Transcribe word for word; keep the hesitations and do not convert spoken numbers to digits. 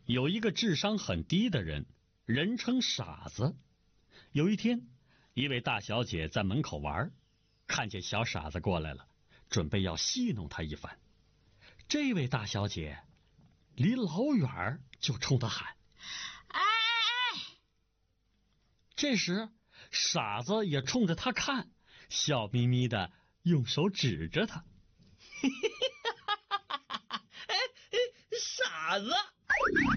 有一个智商很低的人，人称傻子。有一天，一位大小姐在门口玩，看见小傻子过来了，准备要戏弄他一番。这位大小姐离老远就冲他喊： 哎哎哎！ 这时傻子也冲着他看，笑眯眯的用手指着他。 哎，傻子！